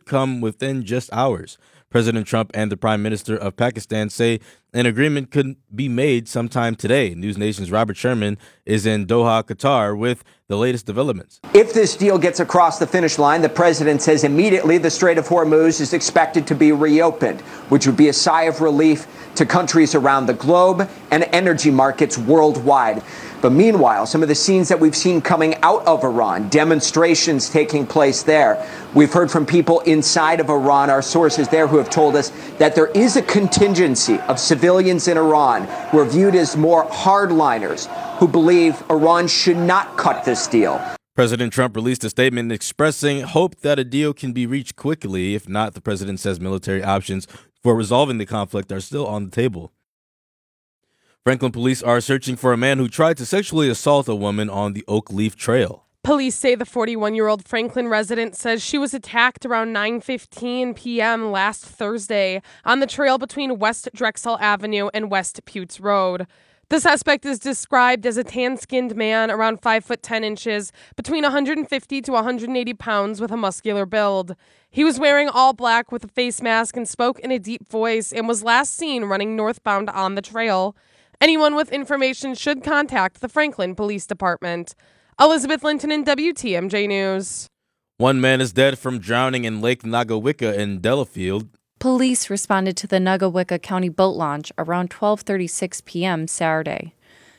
come within just hours. President Trump and the Prime Minister of Pakistan say an agreement could be made sometime today. News Nation's Robert Sherman is in Doha, Qatar, with the latest developments. If this deal gets across the finish line, the president says immediately the Strait of Hormuz is expected to be reopened, which would be a sigh of relief to countries around the globe and energy markets worldwide. But meanwhile, some of the scenes that we've seen coming out of Iran, demonstrations taking place there. We've heard from people inside of Iran, our sources there, who have told us that there is a contingency of civilians in Iran who are viewed as more hardliners, who believe Iran should not cut this deal. President Trump released a statement expressing hope that a deal can be reached quickly. If not, the president says military options for resolving the conflict are still on the table. Franklin police are searching for a man who tried to sexually assault a woman on the Oak Leaf Trail. Police say the 41-year-old Franklin resident says she was attacked around 9:15 p.m. last Thursday on the trail between West Drexel Avenue and West Putes Road. The suspect is described as a tan-skinned man around 5 foot 10 inches, between 150 to 180 pounds with a muscular build. He was wearing all black with a face mask and spoke in a deep voice and was last seen running northbound on the trail. Anyone with information should contact the Franklin Police Department. Elizabeth Linton in WTMJ News. One man is dead from drowning in Lake Nagawicca in Delafield. Police responded to the Nagawicca County boat launch around 12:36 p.m. Saturday.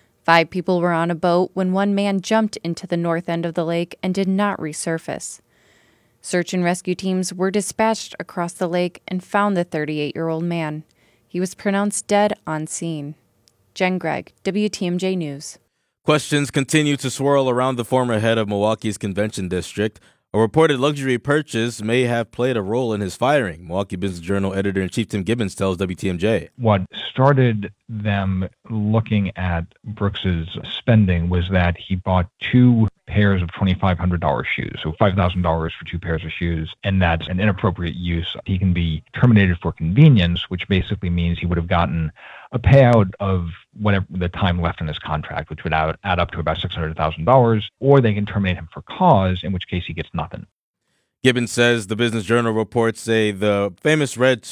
5 people were on a boat when one man jumped into the north end of the lake and did not resurface. Search and rescue teams were dispatched across the lake and found the 38-year-old man. He was pronounced dead on scene. Jen Gregg, WTMJ News. Questions continue to swirl around the former head of Milwaukee's convention district. A reported luxury purchase may have played a role in his firing. Milwaukee Business Journal editor-in-chief Tim Gibbons tells WTMJ. What started them looking at Brooks's spending was that he bought 2 pairs of $2,500 shoes, so $5,000 for 2 pairs of shoes, and that's an inappropriate use. He can be terminated for convenience, which basically means he would have gotten a payout of whatever the time left in his contract, which would add up to about $600,000, or they can terminate him for cause, in which case he gets nothing. Gibbons says the Business Journal reports say the famous red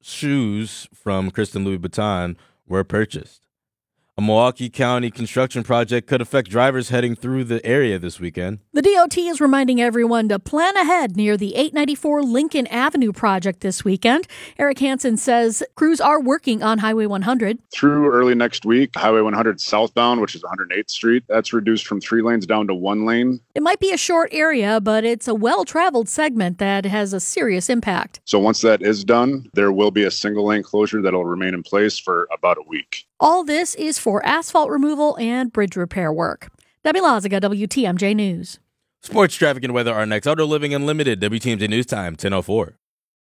shoes from Christian Louboutin were purchased. A Milwaukee County construction project could affect drivers heading through the area this weekend. The DOT is reminding everyone to plan ahead near the 894 Lincoln Avenue project this weekend. Eric Hansen says crews are working on Highway 100. Through early next week, Highway 100 southbound, which is 108th Street, that's reduced from 3 lanes down to 1 lane. It might be a short area, but it's a well-traveled segment that has a serious impact. So once that is done, there will be a single lane closure that will remain in place for about a week. All this is for asphalt removal and bridge repair work. Debbie Lazaga, WTMJ News. Sports, traffic, and weather are next. Outdoor Living Unlimited, WTMJ News Time, 10:04.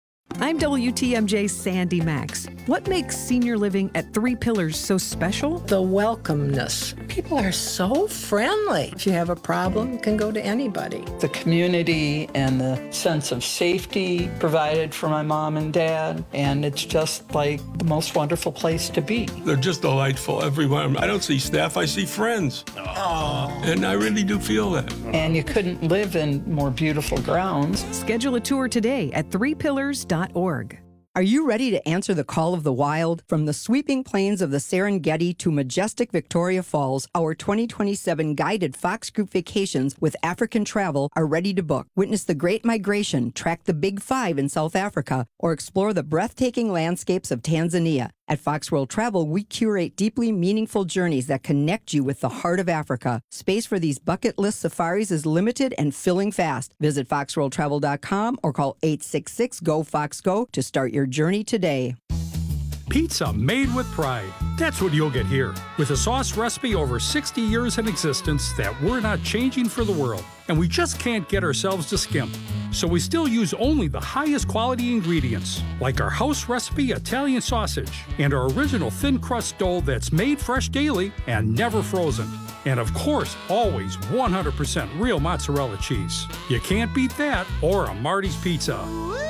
I'm WTMJ's Sandy Max. What makes senior living at 3 Pillars so special? The welcomeness. People are so friendly. If you have a problem, you can go to anybody. The community and the sense of safety provided for my mom and dad, and it's just like the most wonderful place to be. They're just delightful, everyone. I don't see staff, I see friends. Aww. And I really do feel that. And you couldn't live in more beautiful grounds. Schedule a tour today at 3pillars.org. Are you ready to answer the call of the wild? From the sweeping plains of the Serengeti to majestic Victoria Falls, our 2027 guided Fox Group vacations with African Travel are ready to book. Witness the Great Migration, track the Big Five in South Africa, or explore the breathtaking landscapes of Tanzania. At Fox World Travel, we curate deeply meaningful journeys that connect you with the heart of Africa. Space for these bucket list safaris is limited and filling fast. Visit foxworldtravel.com or call 866-GO-FOX-GO to start your journey today. Pizza made with pride. That's what you'll get here. With a sauce recipe over 60 years in existence that we're not changing for the world. And we just can't get ourselves to skimp. So we still use only the highest quality ingredients, like our house recipe Italian sausage and our original thin crust dough that's made fresh daily and never frozen. And of course, always 100% real mozzarella cheese. You can't beat that or a Marty's Pizza.